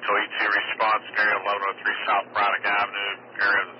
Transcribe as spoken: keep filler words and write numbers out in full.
Vehicle E T response, area eleven oh three South Braddock Avenue, area